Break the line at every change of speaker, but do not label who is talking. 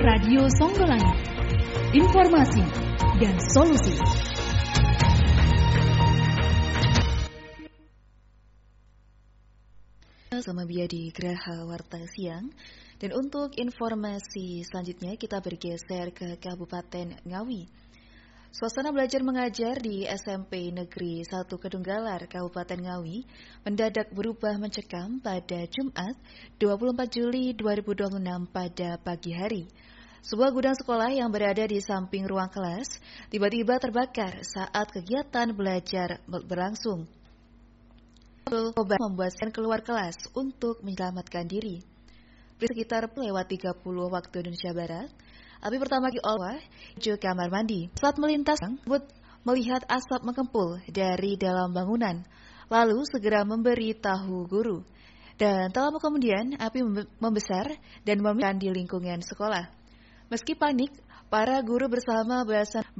Radio Songgolangit, informasi dan solusi.
Sama Biadi Graha Warta Siang. Dan untuk informasi selanjutnya kita bergeser ke Kabupaten Ngawi. Suasana belajar mengajar di SMP Negeri 1 Kedunggalar, Kabupaten Ngawi mendadak berubah mencekam pada Jumat 24 Juli 2026 pada pagi hari. Sebuah gudang sekolah yang berada di samping ruang kelas tiba-tiba terbakar saat kegiatan belajar berlangsung. Membuat keluar kelas untuk menyelamatkan diri. Sekitar lewat 30 waktu Indonesia Barat, api pertama oleh menuju kamar mandi. Saat melintas, melihat asap mengempul dari dalam bangunan, lalu segera memberitahu guru. Dan tak lama kemudian, api membesar dan memiliki di lingkungan sekolah. Meski panik, para guru bersama belasan